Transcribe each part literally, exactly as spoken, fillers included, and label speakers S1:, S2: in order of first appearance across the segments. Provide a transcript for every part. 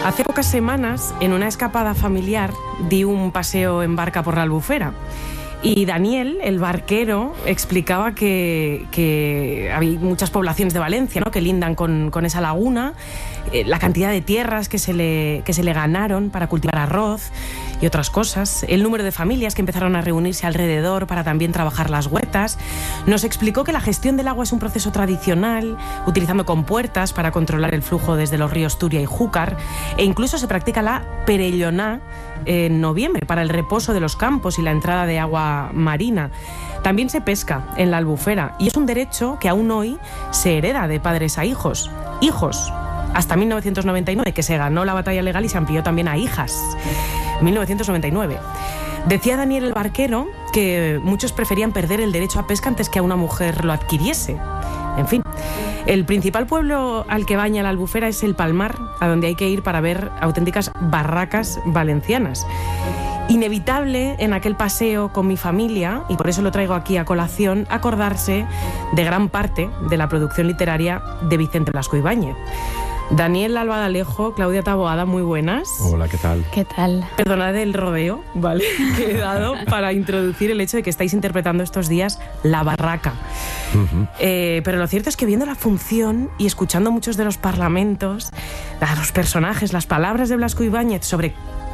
S1: Hace pocas semanas, en una escapada familiar, di un paseo en barca por la Albufera. Y Daniel, el barquero, explicaba que, que hay muchas poblaciones de Valencia, ¿no?, que lindan con, con esa laguna, eh, la cantidad de tierras que se, le, que se le ganaron para cultivar arroz y otras cosas, el número de familias que empezaron a reunirse alrededor para también trabajar las huertas. Nos explicó que la gestión del agua es un proceso tradicional, utilizando compuertas para controlar el flujo desde los ríos Turia y Júcar, e incluso se practica la perelloná en noviembre para el reposo de los campos y la entrada de agua marina. También se pesca en la Albufera y es un derecho que aún hoy se hereda de padres a hijos. Hijos, hasta mil novecientos noventa y nueve, que se ganó la batalla legal y se amplió también a hijas. mil novecientos noventa y nueve. Decía Daniel el barquero que muchos preferían perder el derecho a pesca antes que a una mujer lo adquiriese. En fin, el principal pueblo al que baña la Albufera es el Palmar, a donde hay que ir para ver auténticas barracas valencianas. Inevitable en aquel paseo con mi familia, y por eso lo traigo aquí a colación, acordarse de gran parte de la producción literaria de Vicente Blasco Ibáñez. Daniel Albadalejo, Claudia Taboada, muy buenas.
S2: Hola, ¿qué tal?
S3: ¿Qué tal?
S1: Perdonad el rodeo, ¿vale?, que he dado para introducir el hecho de que estáis interpretando estos días La Barraca. Uh-huh. Eh, pero lo cierto es que viendo la función y escuchando muchos de los parlamentos, a los personajes, las palabras de Blasco Ibáñez sobre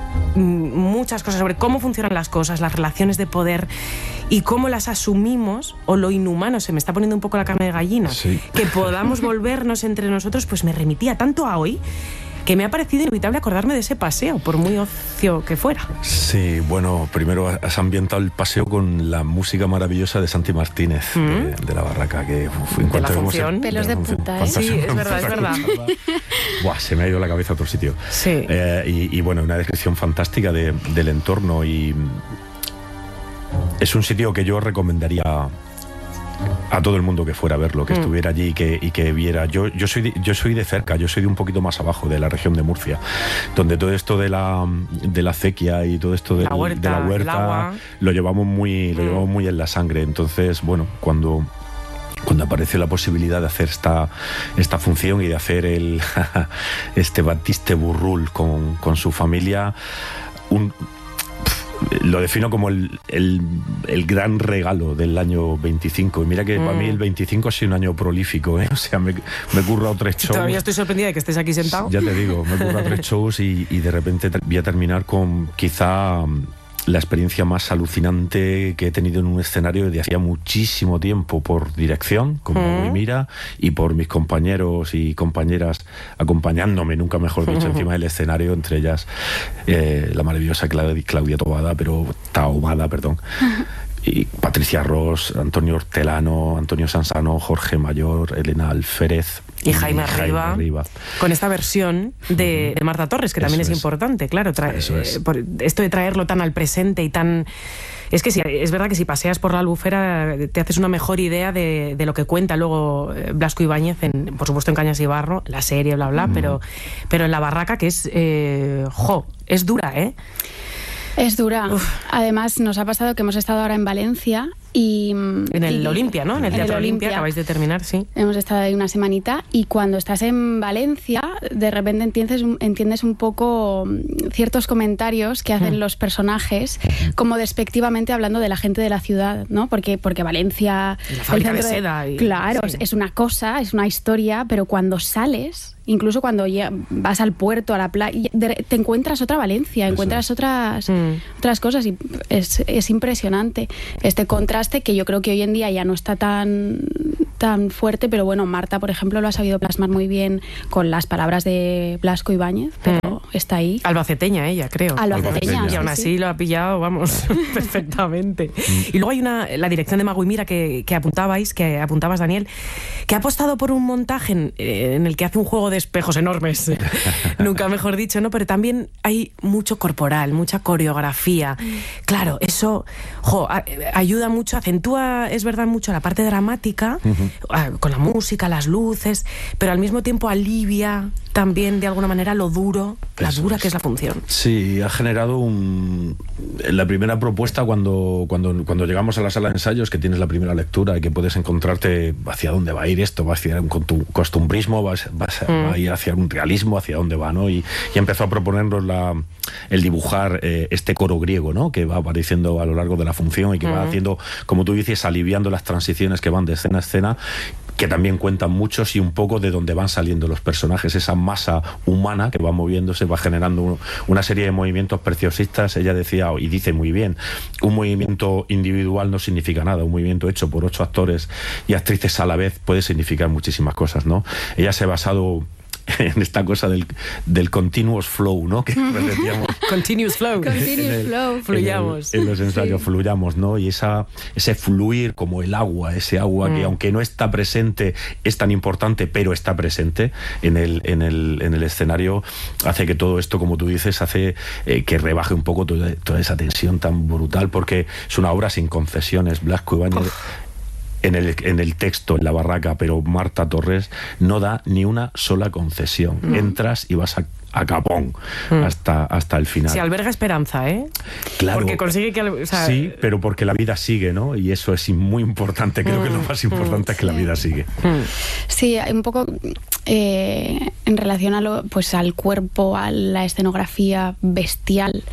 S1: muchas cosas, sobre cómo funcionan las cosas, las relaciones de poder y cómo las asumimos, o lo inhumano, se me está poniendo un poco la carne de gallina, sí, que podamos volvernos entre nosotros, pues me remitía tanto a hoy que me ha parecido inevitable acordarme de ese paseo, por muy ocio que fuera.
S2: Sí, bueno, primero has ambientado el paseo con la música maravillosa de Santi Martínez, mm. de, de La Barraca, que fue en
S1: de la
S2: cuanto
S1: función.
S2: El,
S3: Pelos de, de puta, ¿eh?
S1: Sí, es verdad, es verdad.
S2: Buah, se me ha ido la cabeza a otro sitio.
S1: Sí.
S2: Eh, y, y bueno, una descripción fantástica de, del entorno, y es un sitio que yo recomendaría a todo el mundo que fuera a verlo, que mm. estuviera allí y que, y que viera. Yo, yo, soy de, yo soy de cerca, yo soy de un poquito más abajo, de la región de Murcia, donde todo esto de la, de la acequia y todo esto de
S1: la huerta,
S2: de la huerta lo llevamos muy, lo mm. llevamos muy en la sangre. Entonces, bueno, cuando... cuando apareció la posibilidad de hacer esta, esta función y de hacer el este Batiste Burrul con, con su familia, un, lo defino como el, el, el gran regalo del año veinticinco. Y mira que mm. para mí el veinticinco ha sido un año prolífico, ¿eh? O sea, me, me he currado tres shows.
S1: Todavía estoy sorprendida de que estés aquí sentado.
S2: Ya te digo, me he currado tres shows y, y de repente voy a terminar con quizá la experiencia más alucinante que he tenido en un escenario desde hacía muchísimo tiempo, por dirección, como mm. Mira, y por mis compañeros y compañeras acompañándome, nunca mejor dicho, encima del escenario, entre ellas eh, la maravillosa Claudia Taboada, pero Taboada, perdón, y Patricia Ross, Antonio Hortelano, Antonio Sansano, Jorge Mayor, Elena Alférez
S1: y Jaime, Jaime Riva, Riva, con esta versión de, de Marta Torres, que también es, es importante, claro, trae, Eso es. Eh, por esto de traerlo tan al presente y tan... Es que sí, es verdad que si paseas por la Albufera te haces una mejor idea de, de lo que cuenta luego Blasco Ibáñez, en, por supuesto en Cañas y Barro, la serie, bla, bla, mm. pero, pero en La Barraca, que es... Eh, jo, es dura, ¿eh?
S3: Es dura. Uf. Además, nos ha pasado que hemos estado ahora en Valencia y...
S1: En el
S3: y,
S1: Olimpia, ¿no? En el Teatro Olimpia, acabáis de terminar, sí.
S3: Hemos estado ahí una semanita y cuando estás en Valencia, de repente entiendes, entiendes un poco ciertos comentarios que hacen mm. los personajes, como despectivamente hablando de la gente de la ciudad, ¿no? Porque, porque Valencia...
S1: La fábrica de seda. Y,
S3: claro, sí. es una cosa, es una historia, pero cuando sales... Incluso cuando vas al puerto, a la playa, te encuentras otra Valencia, encuentras otras, mm. otras cosas y es, es impresionante este contraste que yo creo que hoy en día ya no está tan, tan fuerte, pero bueno, Marta, por ejemplo, lo ha sabido plasmar muy bien con las palabras de Blasco Ibáñez, pero mm. está ahí.
S1: Albaceteña ella, creo.
S3: Albaceteña.
S1: Y aún así sí, sí. lo ha pillado, vamos, perfectamente. Y luego hay una, la dirección de Mago y Mira que, que apuntabais, que apuntabas, Daniel, que ha apostado por un montaje en, en el que hace un juego de espejos enormes, nunca mejor dicho, ¿no? Pero también hay mucho corporal, mucha coreografía. Claro, eso jo, a, ayuda mucho, acentúa, es verdad, mucho la parte dramática, uh-huh. a, con la música, las luces, pero al mismo tiempo alivia también de alguna manera lo duro, la
S2: Eso
S1: dura
S2: es.
S1: que es la función.
S2: Sí, ha generado un... La primera propuesta cuando, cuando, cuando llegamos a la sala de ensayos, que tienes la primera lectura y que puedes encontrarte hacia dónde va a ir esto, va hacia un costumbrismo, va, va, mm. va a ir hacia un realismo, hacia dónde va, ¿no? Y, y empezó a proponernos la, el dibujar eh, este coro griego, ¿no? Que va apareciendo a lo largo de la función y que mm. va haciendo, como tú dices, aliviando las transiciones que van de escena a escena, que también cuentan muchos y un poco de dónde van saliendo los personajes, esa masa humana que va moviéndose, va generando una serie de movimientos preciosistas. Ella decía, y dice muy bien, un movimiento individual no significa nada, un movimiento hecho por ocho actores y actrices a la vez puede significar muchísimas cosas, ¿no? Ella se ha basado en esta cosa del, del continuous flow, ¿no? Que decíamos.
S1: Continuous flow.
S3: Continuous
S1: el,
S3: flow.
S1: Fluyamos.
S2: En, el, en los ensayos sí. fluyamos, ¿no? Y esa, ese fluir como el agua, ese agua mm. que aunque no está presente, es tan importante, pero está presente en el, en el, en el escenario, hace que todo esto, como tú dices, hace eh, que rebaje un poco toda, toda esa tensión tan brutal, porque es una obra sin concesiones. Blasco Ibáñez... En el, en el texto, en la barraca, pero Marta Torres no da ni una sola concesión. Mm. Entras y vas a, a capón mm. hasta, hasta el final.
S1: Sí, alberga esperanza, ¿eh?
S2: Claro.
S1: Porque consigue que... O sea,
S2: sí, pero porque la vida sigue, ¿no? Y eso es muy importante. Creo mm. que lo más importante mm. es que la vida sigue.
S3: Mm. Sí, un poco eh, en relación a lo, pues, al cuerpo, a la escenografía bestial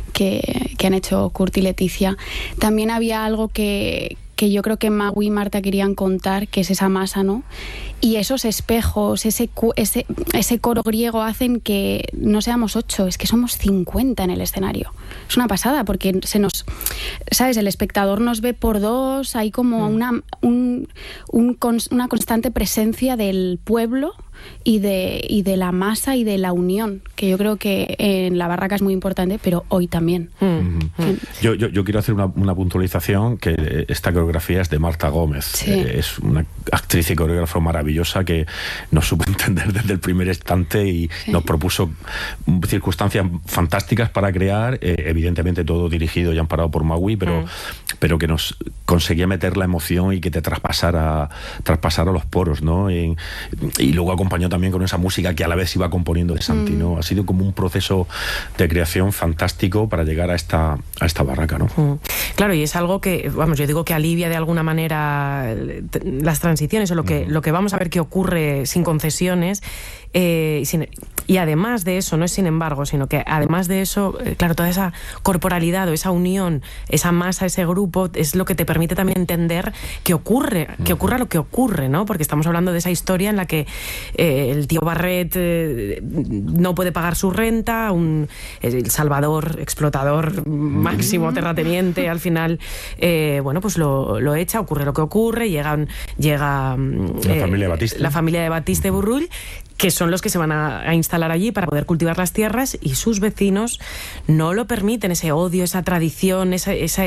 S3: que, que han hecho Kurt y Leticia. También había algo que... que yo creo que Magui y Marta querían contar, que es esa masa, ¿no? Y esos espejos, ese, ese, ese coro griego hacen que no seamos ocho, es que somos cincuenta en el escenario. Es una pasada, porque se nos... ¿Sabes? El espectador nos ve por dos, hay como mm. una, un, un, una constante presencia del pueblo y de, y de la masa y de la unión, que yo creo que en la barraca es muy importante, pero hoy también.
S2: Mm. Mm. Yo, yo, yo quiero hacer una, una puntualización, que esta coreografía es de Marta Gómez. Sí. Eh, es una actriz y coreógrafa maravillosa que nos supo entender desde el primer instante y sí. nos propuso circunstancias fantásticas para crear, eh, evidentemente todo dirigido y amparado por Magui, pero, mm. pero que nos conseguía meter la emoción y que te traspasara, traspasara los poros, ¿no? Y, y luego acompañó también con esa música que a la vez iba componiendo de Santi, ¿no? Ha sido como un proceso de creación fantástico para llegar a esta, a esta barraca, ¿no?
S1: Mm. Claro, y es algo que, vamos, yo digo que alivia de alguna manera las transiciones o lo que, mm. lo que vamos a ver que ocurre sin concesiones. Eh, y, sin, y además de eso, no es sin embargo, sino que además de eso, eh, claro, toda esa corporalidad o esa unión, esa masa, ese grupo, es lo que te permite también entender que ocurre, que ocurra lo que ocurre, ¿no? Porque estamos hablando de esa historia en la que eh, el tío Barret eh, no puede pagar su renta, un el Salvador, explotador máximo, terrateniente, al final, eh, bueno, pues lo, lo echa, ocurre lo que ocurre, llegan, llega
S2: la eh, familia de Batiste,
S1: la familia de Batiste Burrull, que son los que se van a, a instalar allí para poder cultivar las tierras, y sus vecinos no lo permiten, ese odio, esa tradición, esa, esa,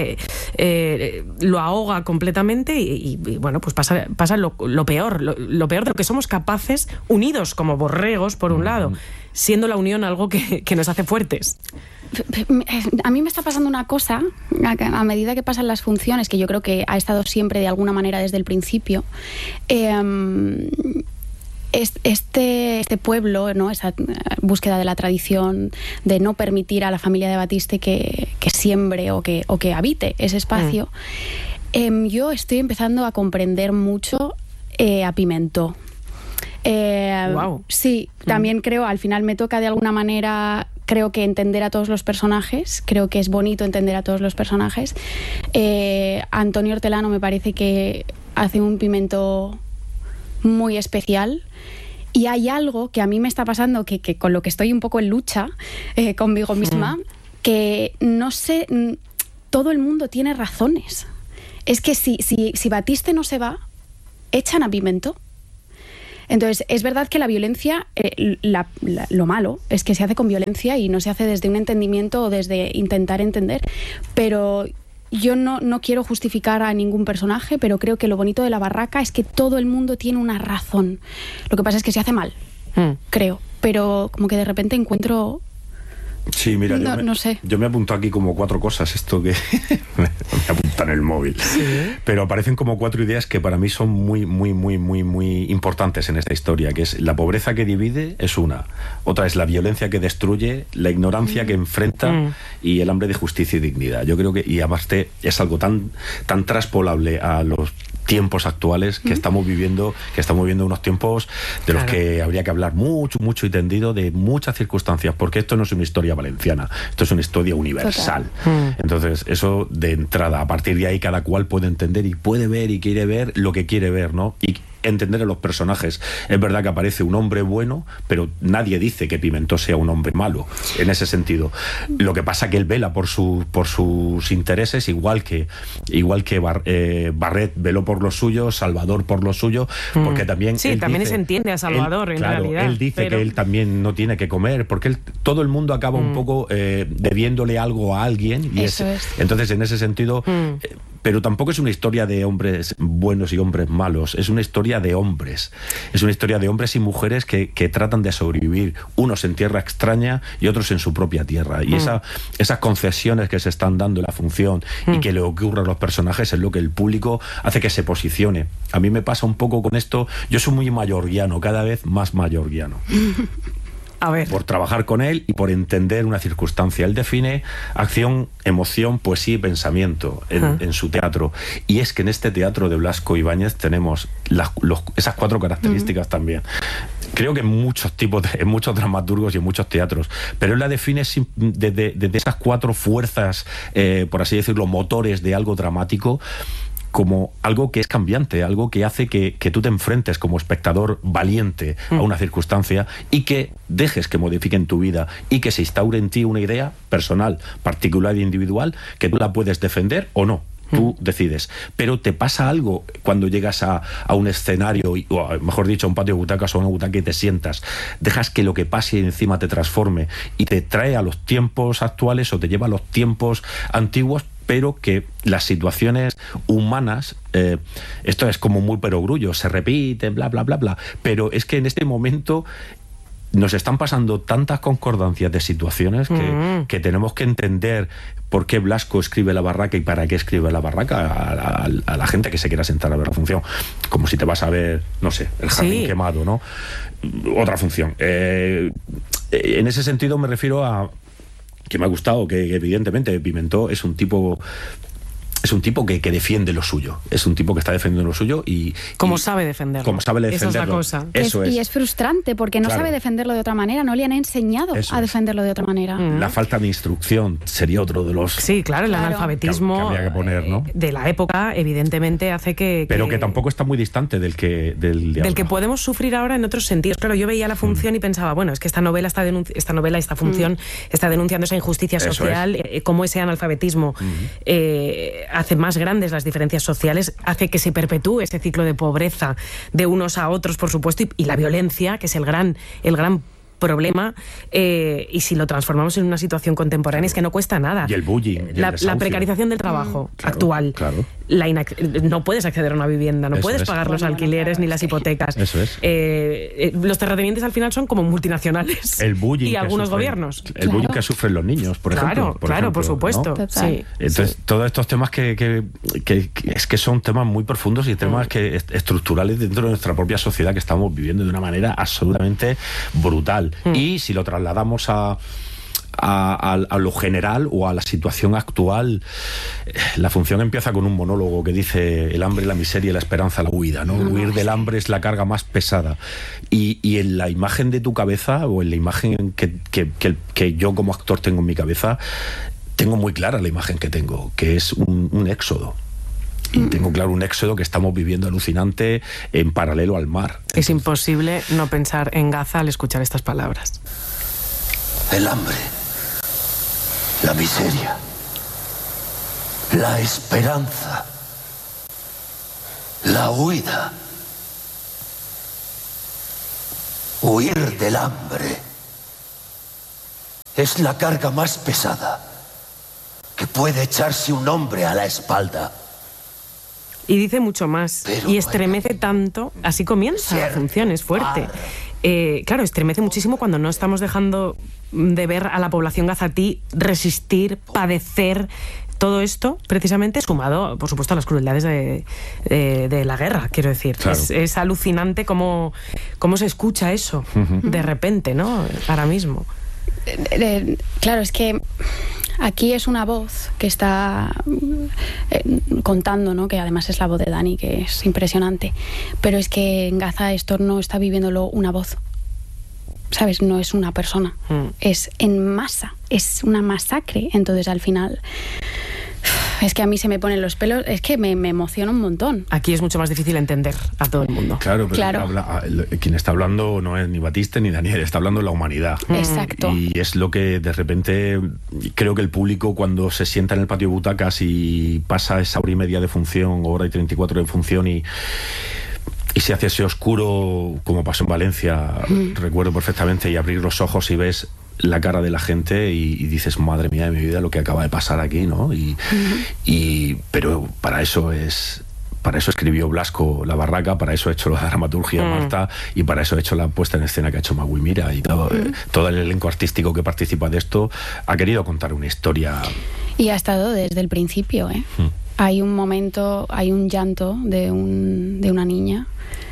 S1: eh, lo ahoga completamente y, y, y bueno, pues pasa, pasa lo, lo peor, lo, lo peor de lo que somos capaces, unidos como borregos, por un lado, siendo la unión algo que, que nos hace fuertes.
S3: A mí me está pasando una cosa, a medida que pasan las funciones, que yo creo que ha estado siempre de alguna manera desde el principio, eh, Este, este pueblo, ¿no? Esa búsqueda de la tradición, de no permitir a la familia de Batiste que, que siembre o que, o que habite ese espacio, mm. eh, yo estoy empezando a comprender mucho eh, a Pimentó. Eh,
S1: wow.
S3: Sí, mm. también creo, al final me toca de alguna manera, creo que entender a todos los personajes, creo que es bonito entender a todos los personajes. Eh, Antonio Hortelano me parece que hace un Pimentó muy especial. Y hay algo que a mí me está pasando, que, que con lo que estoy un poco en lucha eh, conmigo misma, mm. que no sé, todo el mundo tiene razones. Es que si, si, si Batiste no se va, echan a Pimentó. Entonces, es verdad que la violencia, eh, la, la, lo malo es que se hace con violencia y no se hace desde un entendimiento o desde intentar entender, pero yo no, no quiero justificar a ningún personaje, pero creo que lo bonito de la barraca es que todo el mundo tiene una razón. Lo que pasa es que se hace mal, mm. creo. Pero como que de repente encuentro
S2: Sí, mira,
S3: no,
S2: yo, me,
S3: no sé.
S2: yo me apunto aquí como cuatro cosas, esto que me apunta en el móvil.
S1: Sí.
S2: Pero aparecen como cuatro ideas que para mí son muy, muy, muy, muy, muy importantes en esta historia, que es la pobreza que divide, es una. Otra es la violencia que destruye, la ignorancia mm. que enfrenta mm. y el hambre de justicia y dignidad. Yo creo que, y aparte, es algo tan, tan traspolable a los tiempos actuales que mm. estamos viviendo, que estamos viviendo unos tiempos de los claro. que habría que hablar mucho, mucho y tendido de muchas circunstancias, porque esto no es una historia valenciana, esto es una historia universal. Mm. Entonces, eso de entrada, a partir de ahí cada cual puede entender y puede ver y quiere ver lo que quiere ver, ¿no? Y entender a los personajes. Es verdad que aparece un hombre bueno, pero nadie dice que Pimentó sea un hombre malo, en ese sentido. Lo que pasa que él vela por, su, por sus intereses, igual que, igual que Bar, eh, Barret veló por los suyos, Salvador por los suyos, porque también...
S1: Sí,
S2: él
S1: también
S2: dice,
S1: se entiende a Salvador,
S2: él,
S1: en
S2: claro,
S1: realidad.
S2: Él dice
S1: pero...
S2: que él también no tiene que comer, porque él, todo el mundo acaba mm. un poco eh, debiéndole algo a alguien. Y
S3: Eso
S2: es,
S3: es.
S2: Entonces, en ese sentido... Mm. Eh, pero tampoco es una historia de hombres buenos y hombres malos, es una historia de hombres. Es una historia de hombres y mujeres que, que tratan de sobrevivir, unos en tierra extraña y otros en su propia tierra. Y mm. esa, esas concesiones que se están dando en la función mm. y que le ocurre a los personajes es lo que el público hace que se posicione. A mí me pasa un poco con esto, yo soy muy mayorguiano, cada vez más mayorguiano.
S1: A ver.
S2: Por trabajar con él y por entender una circunstancia. Él define acción, emoción, poesía y pensamiento en, uh-huh. en su teatro. Y es que en este teatro de Blasco Ibáñez tenemos las, los, esas cuatro características uh-huh. también. Creo que en muchos tipos, de, en muchos dramaturgos y en muchos teatros, pero él la define desde de, de esas cuatro fuerzas, eh, por así decirlo, motores de algo dramático, como algo que es cambiante, algo que hace que, que tú te enfrentes como espectador valiente mm. a una circunstancia y que dejes que modifiquen tu vida y que se instaure en ti una idea personal, particular e individual, que tú la puedes defender o no. Tú decides, pero te pasa algo cuando llegas a, a un escenario, o mejor dicho, a un patio de butacas o a una butaca y te sientas, dejas que lo que pase encima te transforme y te trae a los tiempos actuales o te lleva a los tiempos antiguos, pero que las situaciones humanas, eh, esto es como muy perogrullo, se repiten, bla, bla, bla, bla, pero es que en este momento nos están pasando tantas concordancias de situaciones que, mm. que tenemos que entender por qué Blasco escribe La Barraca y para qué escribe La Barraca a, a, a la gente que se quiera sentar a ver la función. Como si te vas a ver, no sé, El Jardín sí. Quemado, ¿no? Otra función. Eh, en ese sentido me refiero a que me ha gustado, que evidentemente Pimentó es un tipo... Es un tipo que, que defiende lo suyo. Es un tipo que está defendiendo lo suyo y...
S1: Como
S2: y,
S1: sabe defenderlo.
S2: Como sabe defenderlo.
S1: Esa es la cosa.
S2: Eso
S3: es,
S2: es.
S3: Y es frustrante porque no claro. sabe defenderlo de otra manera. No le han enseñado
S2: Eso
S3: a defenderlo es. de otra manera.
S2: Mm. La falta de instrucción sería otro de los...
S1: Sí, claro, el claro. analfabetismo
S2: que, que había que poner, ¿no?
S1: de la época, evidentemente, hace que...
S2: Pero
S1: que,
S2: que tampoco está muy distante del que... Del, de
S1: del que podemos sufrir ahora en otros sentidos. Claro, yo veía la función mm. y pensaba, bueno, es que esta novela, está denunci- esta novela, esta función mm. está denunciando esa injusticia Eso social, eh, cómo ese analfabetismo mm. eh, hace más grandes las diferencias sociales, hace que se perpetúe ese ciclo de pobreza de unos a otros, por supuesto, y, y la violencia, que es el gran, el gran problema, eh, y si lo transformamos en una situación contemporánea claro. es que no cuesta nada.
S2: Y el bullying. Y
S1: la,
S2: el
S1: la precarización del trabajo
S2: mm, claro,
S1: actual.
S2: Claro.
S1: La inac- no puedes acceder a una vivienda, no Eso puedes es. pagar los alquileres ni las hipotecas.
S2: Eso es.
S1: Eh, eh, los terratenientes al final son como multinacionales.
S2: El bullying
S1: y algunos
S2: sufren,
S1: gobiernos.
S2: El
S1: claro.
S2: bullying que sufren los niños, por
S1: claro,
S2: ejemplo. Por
S1: claro,
S2: ejemplo,
S1: por supuesto.
S2: ¿no?
S1: Sí.
S2: Entonces,
S1: sí.
S2: todos estos temas que, que, que, que es que son temas muy profundos y temas mm. que est- estructurales dentro de nuestra propia sociedad que estamos viviendo de una manera absolutamente brutal. Mm. Y si lo trasladamos a A, a, a lo general o a la situación actual, la función empieza con un monólogo que dice: el hambre, la miseria y la esperanza, la huida, ¿no? No, Huir del hambre es la carga más pesada. Y, y en la imagen de tu cabeza, o en la imagen que, que, que, que yo como actor tengo en mi cabeza, tengo muy clara la imagen que tengo, que es un, un éxodo. Y mm. tengo claro un éxodo que estamos viviendo alucinante en paralelo al mar.
S1: Es Entonces, imposible no pensar en Gaza al escuchar estas palabras.
S4: El hambre, la miseria, la esperanza, la huida. Huir del hambre es la carga más pesada que puede echarse un hombre a la espalda.
S1: Y dice mucho más. Pero y estremece bueno, tanto. Así comienza la función, es fuerte. eh, claro, estremece muchísimo cuando no estamos dejando de ver a la población gazatí resistir, padecer todo esto, precisamente sumado, por supuesto, a las crueldades de, de, de la guerra, quiero decir.
S2: Claro.
S1: Es, es alucinante cómo, cómo se escucha eso uh-huh. de repente, ¿no? Ahora mismo.
S3: Eh, eh, claro, es que aquí es una voz que está eh, contando, ¿no? Que además es la voz de Dani, que es impresionante. Pero es que en Gaza esto no está viviéndolo una voz. ¿Sabes? No es una persona, mm. es en masa, es una masacre. Entonces al final es que a mí se me ponen los pelos, es que me, me emociona un montón.
S1: Aquí es mucho más difícil entender a todo el mundo.
S2: Claro, pero
S3: claro.
S2: Habla, quien está hablando no es ni Batiste ni Daniel, está hablando la humanidad.
S3: Exacto.
S2: Y es lo que de repente creo que el público, cuando se sienta en el patio de butacas y pasa esa hora y media de función, hora y treinta y cuatro de función, y Y se hace ese oscuro, como pasó en Valencia, mm. recuerdo perfectamente, y abrir los ojos y ves la cara de la gente y, y dices, madre mía de mi vida, lo que acaba de pasar aquí, ¿no? Y, mm. y pero para eso es... Para eso escribió Blasco La Barraca, para eso ha hecho la dramaturgia mm. Marta, y para eso ha hecho la puesta en escena que ha hecho Magui Mira, y todo, mm. eh, todo el elenco artístico que participa de esto ha querido contar una historia.
S3: Y ha estado desde el principio, ¿eh? Mm. Hay un momento, hay un llanto de, un, de una niña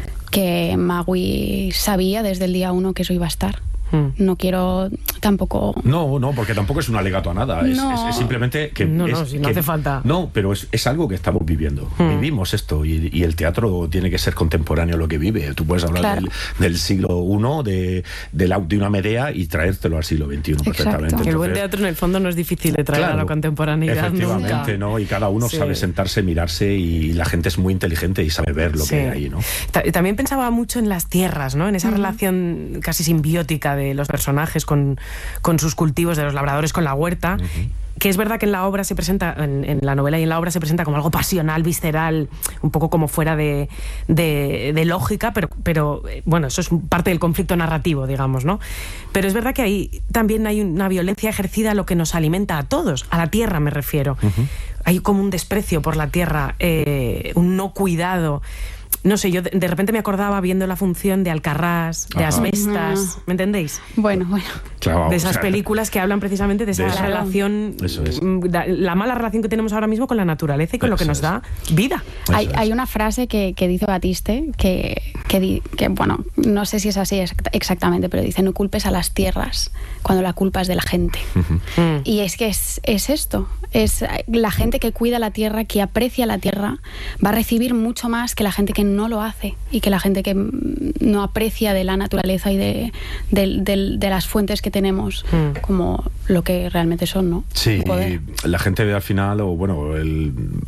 S3: que Magui sabía desde el día uno que eso iba a estar. No quiero tampoco...
S2: No, no, porque tampoco es un alegato a nada. Es,
S3: no.
S2: es, es simplemente que...
S1: No,
S2: es,
S1: no, si no
S2: que,
S1: hace falta.
S2: No, pero es, es algo que estamos viviendo. Hmm. Vivimos esto y, y el teatro tiene que ser contemporáneo a lo que vive. Tú puedes hablar
S3: claro.
S2: del, del siglo primero, de, de, la, de una Medea, y traértelo al siglo veintiuno perfectamente. Entonces,
S1: el buen teatro en el fondo no es difícil de traer
S2: claro,
S1: a la contemporaneidad.
S2: Efectivamente,
S1: nunca.
S2: ¿no? Y cada uno sí. sabe sentarse, mirarse, y la gente es muy inteligente y sabe ver lo sí. que hay ahí, ¿no?
S1: También pensaba mucho en las tierras, ¿no? En esa mm. relación casi simbiótica de los personajes Con, con sus cultivos, de los labradores con la huerta, uh-huh. que es verdad que en la obra se presenta, en, en la novela y en la obra se presenta como algo pasional, visceral, un poco como fuera de, de, de lógica, pero, pero bueno, eso es parte del conflicto narrativo, digamos, ¿no? Pero es verdad que ahí también hay una violencia ejercida a lo que nos alimenta a todos, a la tierra me refiero. Uh-huh. Hay como un desprecio por la tierra, eh, un no cuidado. No sé, yo de, de repente me acordaba viendo la función de Alcarrás, de Ajá. Asbestas, ¿me entendéis?
S3: Bueno, bueno.
S2: Claro,
S1: de esas
S2: o sea,
S1: películas que hablan precisamente de esa
S2: de
S1: relación,
S2: eso es.
S1: la, la mala relación que tenemos ahora mismo con la naturaleza y con eso lo que nos es. da vida.
S3: Hay, hay una frase que, que dice Batiste, que, que, di, que, bueno, no sé si es así exactamente, pero dice, no culpes a las tierras cuando la culpa es de la gente. Uh-huh. Mm. Y es que es, es esto, es la gente que cuida la tierra, que aprecia la tierra, va a recibir mucho más que la gente que no lo hace, y que la gente que no aprecia de la naturaleza y de, de, de, de las fuentes que tenemos mm. como lo que realmente son, ¿no?
S2: Sí, la gente ve al final, o bueno, el,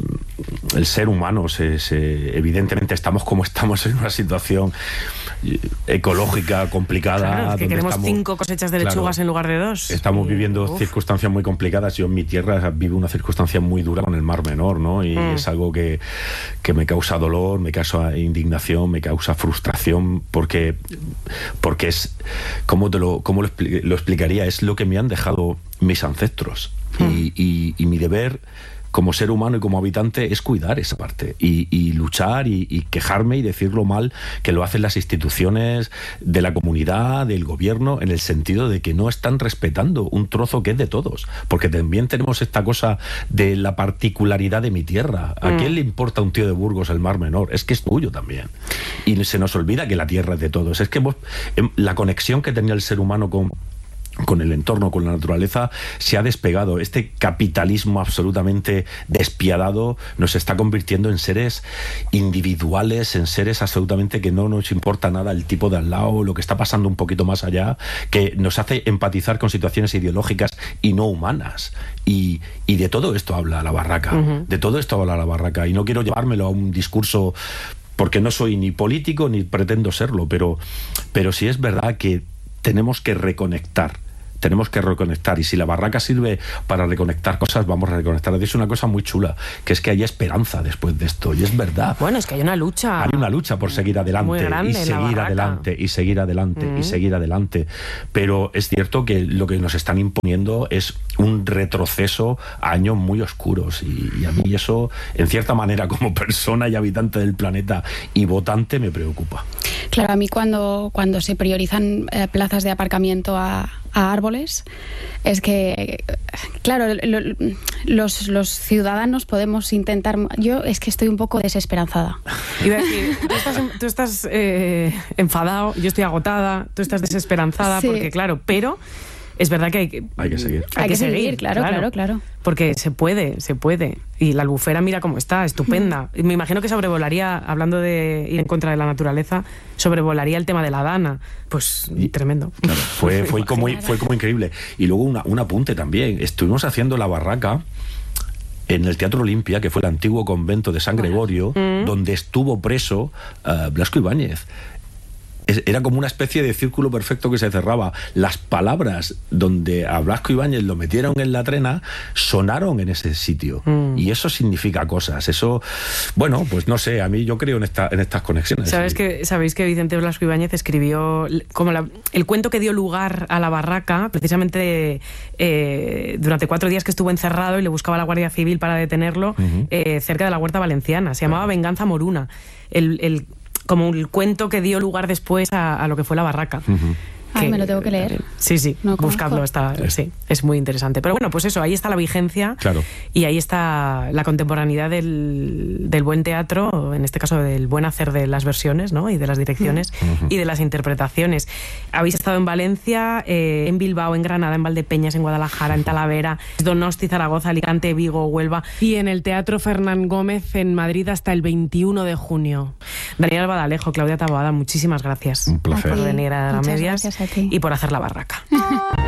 S2: el ser humano, se, se, evidentemente estamos como estamos en una situación ecológica complicada.
S1: Claro, es que queremos
S2: estamos,
S1: cinco cosechas de lechugas claro, en lugar de dos.
S2: Estamos
S1: y,
S2: viviendo
S1: uf.
S2: circunstancias muy complicadas. Yo en mi tierra vivo una circunstancia muy dura con el Mar Menor, ¿no? Y mm. es algo que, que me causa dolor, me causa indignación, me causa frustración, porque, porque es, ¿cómo, te lo, cómo lo, expli- lo explicaría? Es lo que me han dejado mis ancestros. Mm. Y, y, y mi deber como ser humano y como habitante es cuidar esa parte y, y luchar y, y quejarme y decir lo mal que lo hacen las instituciones de la comunidad, del gobierno, en el sentido de que no están respetando un trozo que es de todos, porque también tenemos esta cosa de la particularidad de mi tierra. ¿A mm. quién le importa a un tío de Burgos el Mar Menor? Es que es tuyo también, y se nos olvida que la tierra es de todos. Es que vos, la conexión que tenía el ser humano con con el entorno, con la naturaleza, se ha despegado. Este capitalismo absolutamente despiadado nos está convirtiendo en seres individuales, en seres absolutamente que no nos importa nada el tipo de al lado, lo que está pasando un poquito más allá, que nos hace empatizar con situaciones ideológicas y no humanas. Y, y de todo esto habla La Barraca, uh-huh. de todo esto habla La Barraca, y no quiero llevármelo a un discurso porque no soy ni político ni pretendo serlo, pero, pero sí es verdad que tenemos que reconectar tenemos que reconectar, y si la barraca sirve para reconectar cosas, vamos a reconectar. Es una cosa muy chula, que es que hay esperanza después de esto, y es verdad.
S1: Bueno, es que hay una lucha.
S2: Hay una lucha por seguir adelante,
S1: muy grande
S2: y seguir adelante, y seguir adelante, mm. y seguir adelante. Pero es cierto que lo que nos están imponiendo es un retroceso a años muy oscuros, y, y a mí eso, en cierta manera, como persona y habitante del planeta y votante, me preocupa.
S3: Claro, a mí cuando, cuando se priorizan eh, plazas de aparcamiento a, a árboles, es que, claro, lo, los, los ciudadanos podemos intentar... Yo es que estoy un poco desesperanzada.
S1: Iba a decir, tú estás, tú estás eh, enfadado, yo estoy agotada, tú estás desesperanzada, sí. porque claro, pero... Es verdad que hay que,
S2: hay que seguir.
S3: Hay, hay que, que seguir, seguir claro, claro, claro, claro.
S1: Porque se puede, se puede. Y la Albufera, mira cómo está, estupenda. Y me imagino que sobrevolaría, hablando de ir en contra de la naturaleza, sobrevolaría el tema de la Dana. Pues y, tremendo.
S2: Claro, fue, fue, como, fue como increíble. Y luego una, un apunte también. Estuvimos haciendo la barraca en el Teatro Olimpia, que fue el antiguo convento de San Gregorio, uh-huh. donde estuvo preso uh, Blasco Ibáñez. Era como una especie de círculo perfecto que se cerraba. Las palabras donde a Blasco Ibáñez lo metieron en la trena sonaron en ese sitio. Mm. Y eso significa cosas. Eso, bueno, pues no sé, a mí yo creo en, esta, en estas conexiones.
S1: ¿Sabes que, Sabéis que Vicente Blasco Ibáñez escribió como la, el cuento que dio lugar a la barraca, precisamente eh, durante cuatro días que estuvo encerrado y le buscaba la Guardia Civil para detenerlo, uh-huh. eh, cerca de la Huerta Valenciana. Se llamaba Venganza Moruna. El... el como el cuento que dio lugar después a, a lo que fue la barraca.
S3: Uh-huh.
S1: Que,
S3: ah, me lo tengo que leer.
S1: Sí, sí, no buscadlo, está, sí. sí, es muy interesante. Pero bueno, pues eso, ahí está la vigencia,
S2: claro.
S1: y ahí está la contemporaneidad del, del buen teatro, en este caso del buen hacer de las versiones, ¿no? Y de las direcciones, uh-huh. y de las interpretaciones. Habéis estado en Valencia, eh, en Bilbao, en Granada, en Valdepeñas, en Guadalajara, en Talavera, Donosti, Zaragoza, Alicante, Vigo, Huelva, y en el Teatro Fernán Gómez en Madrid hasta el veintiuno de junio. Daniel Albadalejo, Claudia Taboada, muchísimas gracias.
S2: Un placer.
S1: Por venir a la
S3: Muchas
S1: Medias
S3: gracias a ti.
S1: y por hacer la barraca.